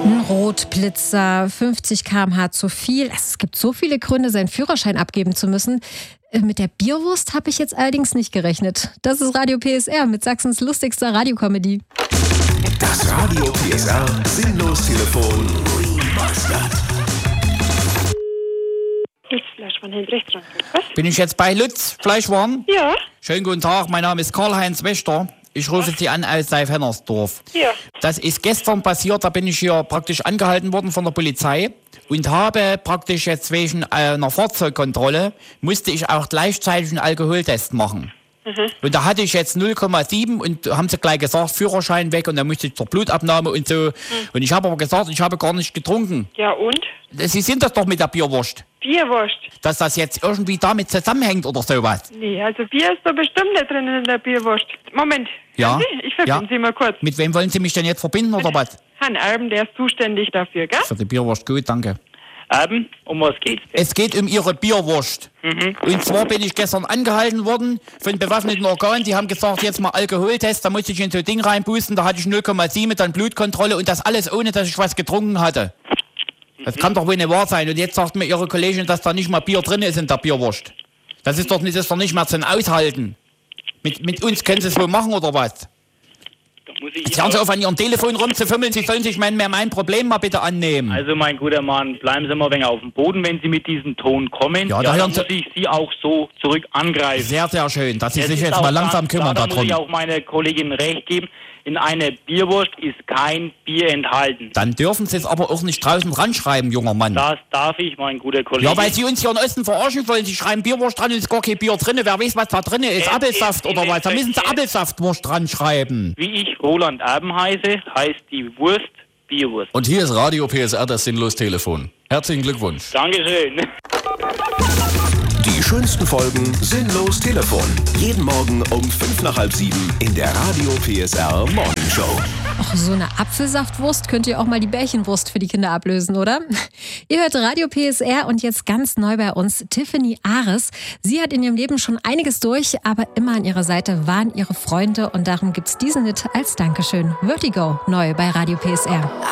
Ein Rotblitzer, 50 km/h zu viel. Es gibt so viele Gründe, seinen Führerschein abgeben zu müssen. Mit der Bierwurst habe ich jetzt allerdings nicht gerechnet. Das ist Radio PSR mit Sachsens lustigster Radiokomödie. Das Radio PSR Sinnlos-Telefon. Lutz Fleischwaren, Hendrichsdrank. Was? Bin ich jetzt bei Lutz Fleischwaren? Ja, Schönen guten Tag, mein Name ist Karl-Heinz Wächter. Ich rufe Sie an aus Seif-Hennersdorf. ja. Das ist gestern passiert, da bin ich hier praktisch angehalten worden von der Polizei und habe praktisch jetzt wegen einer Fahrzeugkontrolle, musste ich auch gleichzeitig einen Alkoholtest machen. Und da hatte ich jetzt 0,7 und haben sie gleich gesagt, Führerschein weg und dann musste ich zur Blutabnahme und so. Und ich habe aber gesagt, ich habe gar nicht getrunken. Ja, und? Sie sind das doch mit der Bierwurst. Bierwurst? Dass das jetzt irgendwie damit zusammenhängt oder sowas. Nee, also Bier ist da bestimmt nicht drin in der Bierwurst. Moment. Ja? Hören Sie? Ich verbinde Ja. Sie mal kurz. Mit wem wollen Sie mich denn jetzt verbinden oder was? Herrn Erben, der ist zuständig dafür, gell? Für die Bierwurst, gut, danke. Um was geht's denn? Es geht um Ihre Bierwurst. Und zwar bin ich gestern angehalten worden von bewaffneten Organen. Die haben gesagt, jetzt mal Alkoholtest, da musste ich in so ein Ding reinpusten. Da hatte ich 0,7, dann Blutkontrolle und das alles ohne, dass ich was getrunken hatte. Das kann doch wohl nicht wahr sein. Und jetzt sagt mir Ihre Kollegin, dass da nicht mal Bier drin ist in der Bierwurst. Das ist doch nicht mehr zum Aushalten. Mit uns können Sie es wohl machen oder was? Da muss ich Jetzt hören Sie auf, an Ihrem Telefon rumzufummeln. Sie sollen sich mein Problem mal bitte annehmen. Also mein guter Mann, bleiben Sie mal ein wenig auf dem Boden, wenn Sie mit diesem Ton kommen. Ja, da hören dann Sie- muss ich Sie auch so zurück angreifen. Sehr, sehr schön, dass Sie sich ist jetzt auch mal langsam ganz kümmern klar, da muss ich darum. auch meiner Kollegin recht geben. In einer Bierwurst ist kein Bier enthalten. Dann dürfen Sie es aber auch nicht draußen dran schreiben, junger Mann. Das darf ich, mein guter Kollege. Ja, weil Sie uns hier in Osten verarschen wollen. Sie schreiben Bierwurst dran und es ist gar kein Bier drin. Wer weiß, was da drin ist. Es Apfelsaft ist oder was? Da müssen Sie Endeffekt- Apfelsaftwurst dran schreiben. Wie ich Roland Erben heiße, heißt die Wurst Bierwurst. Und hier ist Radio PSR, das Sinnlos-Telefon. Herzlichen Glückwunsch. Dankeschön. Die schönsten Folgen Sinnlos Telefon. Jeden Morgen um 6:55 in der Radio PSR Morning Show. Ach, so eine Apfelsaftwurst könnt ihr auch mal die Bärchenwurst für die Kinder ablösen, oder? Ihr hört Radio PSR und jetzt ganz neu bei uns Tiffany Ares. Sie hat in ihrem Leben schon einiges durch, aber immer an ihrer Seite waren ihre Freunde und darum gibt's diesen Hit als Dankeschön. Vertigo, neu bei Radio PSR.